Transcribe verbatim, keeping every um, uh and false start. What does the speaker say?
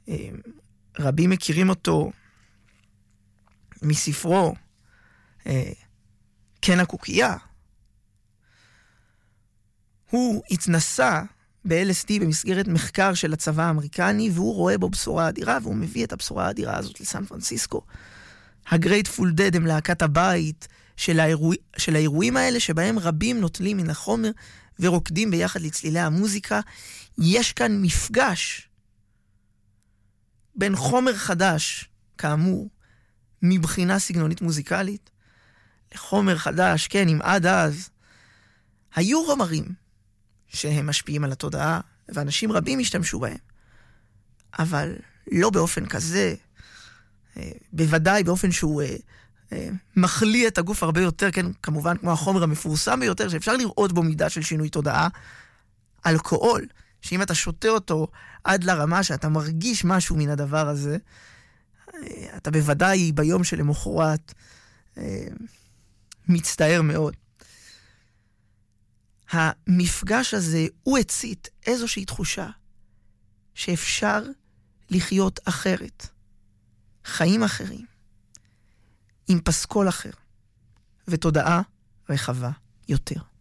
רבים מכירים אותו מספרו כן הקוקייה. הוא התנסה ב-אל אס די במסגרת מחקר של הצבא האמריקני, והוא רואה בו בשורה אדירה, והוא מביא את הבשורה האדירה הזאת לסן פרנסיסקו. הגרייטפול דד הם להקת הבית של, האירוע, של האירועים האלה, שבהם רבים נוטלים מן החומר ורוקדים ביחד לצלילי המוזיקה. יש כאן מפגש בין חומר חדש, כאמור, מבחינה סגנונית מוזיקלית, לחומר חדש, כן, אם עד אז היו חומרים שהם משפיעים על התודעה, ואנשים רבים השתמשו בהם, אבל לא באופן כזה, בוודאי באופן שהוא מחליא את הגוף הרבה יותר, כן, כמובן כמו החומר המפורסם ביותר, שאפשר לראות בו מידה של שינוי תודעה, אלכוהול, שאם אתה שותה אותו עד לרמה שאתה מרגיש משהו מן הדבר הזה, אתה בוודאי ביום שלמחרת מצטער מאוד. המפגש הזה הוא הצית איזושהי תחושה שאפשר לחיות אחרת, חיים אחרים, עם פסקול אחר, ותודעה רחבה יותר.